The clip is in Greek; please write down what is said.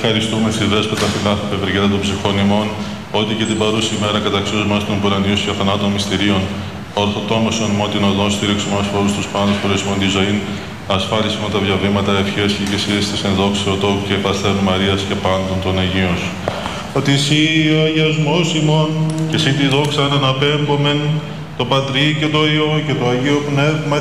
ευχαριστούμε στη δέσποτα φιλάνθρωπε Ευγένεια των ψυχών ημών, ότι και την παρούση ημέρα καταξίως μας των πορανίους και θανάτων μυστηρίων, ορθοτόμωσον μό την οδόν στήριξου μας φόρους τους πάντους φορεσμών τη ζωή, ασφάλισμα τα διαβήματα ευχές και εκκλησίες της ενδόξης Θεοτόκου και Παστέρου Μαρίας και πάντων των Αγίων. Ότι εσύ ο αγιασμός ημών και εσύ τη δόξα αναπέμπομεν, το Πατρί και το Υιό και το Αγίο Πνεύμα